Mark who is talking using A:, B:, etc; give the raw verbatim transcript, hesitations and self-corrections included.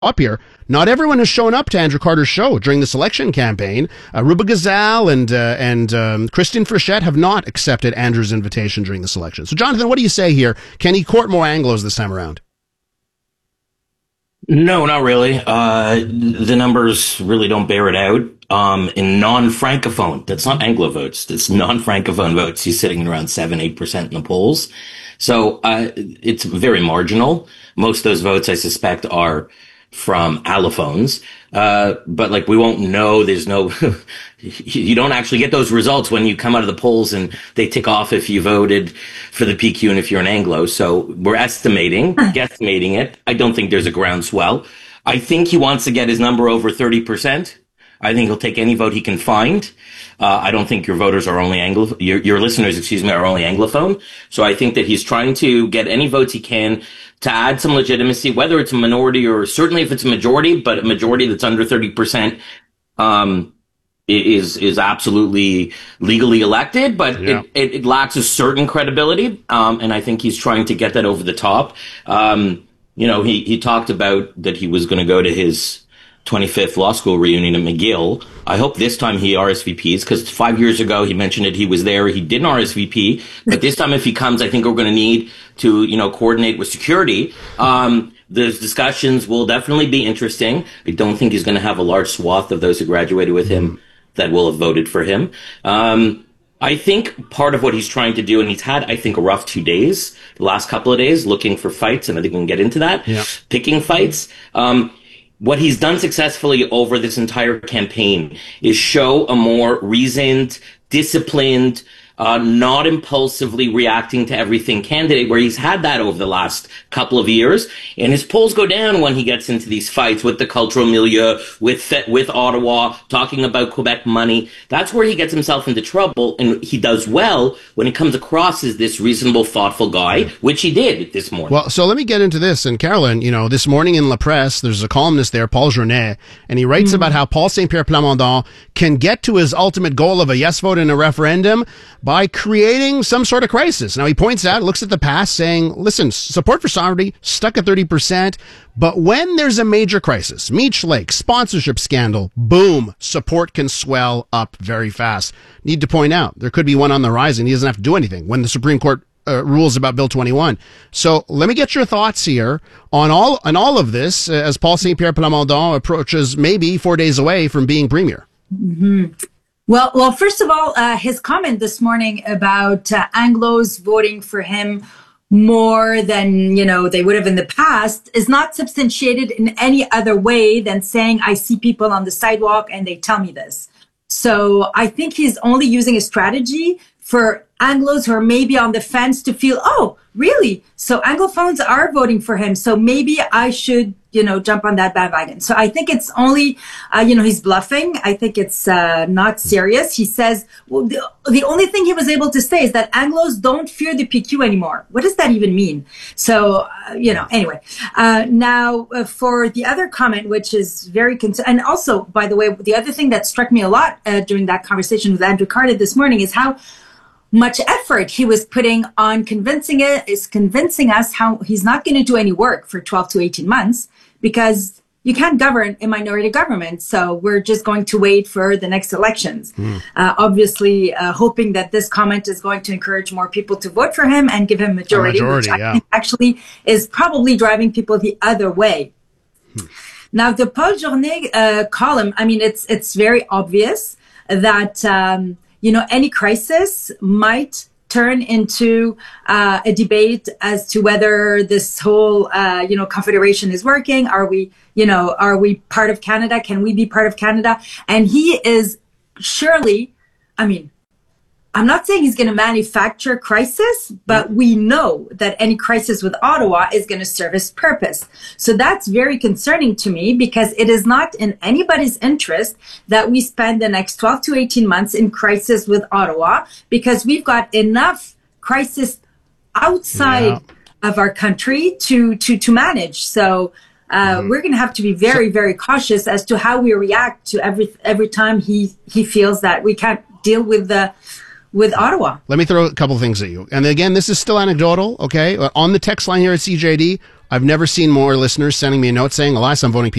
A: up here. Not everyone has shown up to Andrew Carter's show during this election campaign. Uh, Ruba Gazal and uh, and um, Christine Frechette have not accepted Andrew's invitation during this election. So, Jonathan, what do you say here? Can he court more Anglos this time around?
B: No, not really. Uh, the numbers really don't bear it out. Um, in non-Francophone, that's not Anglo votes, that's non-Francophone votes, he's sitting around seven, eight percent in the polls. So uh, it's very marginal. Most of those votes, I suspect, are from allophones. Uh, but like, we won't know. There's no, you don't actually get those results when you come out of the polls and they tick off if you voted for the P Q and if you're an Anglo. So we're estimating, guesstimating it. I don't think there's a groundswell. I think he wants to get his number over thirty percent. I think he'll take any vote he can find. Uh, I don't think your voters are only Anglo, your, your listeners, excuse me, are only Anglophone. So I think that he's trying to get any votes he can to add some legitimacy, whether it's a minority or certainly if it's a majority, but a majority that's under thirty percent, um, is, is absolutely legally elected, but yeah. it, it, it lacks a certain credibility. Um, and I think he's trying to get that over the top. Um, you know, he, he talked about that he was going to go to his twenty-fifth law school reunion at McGill. I hope this time he R S V Ps, because five years ago he mentioned it, he was there, he didn't R S V P, but this time if he comes, I think we're going to need to, you know, coordinate with security. Um, the discussions will definitely be interesting. I don't think he's going to have a large swath of those who graduated with him that will have voted for him. Um, I think part of what he's trying to do, and he's had, I think, a rough two days, the last couple of days, looking for fights, and I think we can get into that, yeah. picking fights. Um, What he's done successfully over this entire campaign is show a more reasoned, disciplined, uh, not impulsively reacting to everything candidate, where he's had that over the last couple of years. And his polls go down when he gets into these fights with the cultural milieu, with with Ottawa, talking about Quebec money. That's where he gets himself into trouble. And he does well when he comes across as this reasonable, thoughtful guy, which he did this morning.
A: Well, so let me get into this. And Caroline, you know, this morning in La Presse, there's a columnist there, Paul Journet, and he writes mm-hmm. about how Paul Saint-Pierre Plamondon can get to his ultimate goal of a yes vote in a referendum by creating some sort of crisis. Now, he points out, looks at the past, saying, listen, support for sovereignty stuck at thirty percent, but when there's a major crisis, Meech Lake, sponsorship scandal, boom, support can swell up very fast. Need to point out, there could be one on the horizon. He doesn't have to do anything when the Supreme Court uh, rules about Bill twenty-one. So let me get your thoughts here on all on all of this uh, as Paul Saint-Pierre Plamondon approaches maybe four days away from being premier.
C: Mm-hmm. Well, well, first of all, uh, his comment this morning about uh, Anglos voting for him more than, you know, they would have in the past is not substantiated in any other way than saying, I see people on the sidewalk and they tell me this. So I think he's only using a strategy for Anglos who are maybe on the fence to feel, oh, really? So Anglophones are voting for him. So maybe I should, you know, jump on that bandwagon. So I think it's only, uh, you know, he's bluffing. I think it's uh, not serious. He says, well, the, the only thing he was able to say is that Anglos don't fear the P Q anymore. What does that even mean? So, uh, you know, anyway. Uh, now, uh, for the other comment, which is very, con- and also, by the way, the other thing that struck me a lot uh, during that conversation with Andrew Carter this morning is how much effort he was putting on convincing it is convincing us how he's not going to do any work for twelve to eighteen months because you can't govern a minority government. So we're just going to wait for the next elections. Mm. Uh, obviously, uh, hoping that this comment is going to encourage more people to vote for him and give him majority, a majority, which I yeah. think actually is probably driving people the other way. Hmm. Now, the Paul Journet uh, column, I mean, it's it's very obvious that um, you know, any crisis might turn into uh, a debate as to whether this whole, uh, you know, confederation is working. Are we, you know, are we part of Canada? Can we be part of Canada? And he is surely, I mean, I'm not saying he's going to manufacture crisis, but we know that any crisis with Ottawa is going to serve his purpose. So that's very concerning to me because it is not in anybody's interest that we spend the next twelve to eighteen months in crisis with Ottawa because we've got enough crisis outside yeah. of our country to, to, to manage. So uh, mm-hmm. we're going to have to be very, very cautious as to how we react to every, every time he, he feels that we can't deal with the, with Ottawa.
A: Let me throw a couple things at you. And again, this is still anecdotal, okay? On the text line here at C J D, I've never seen more listeners sending me a note saying, Elias, I'm voting